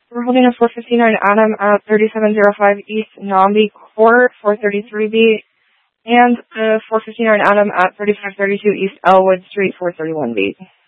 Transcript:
We're holding a 459 Adam at 3705 East Nambi Court, 433B, and a 459 Adam at 3532 East Elwood Street, 431B.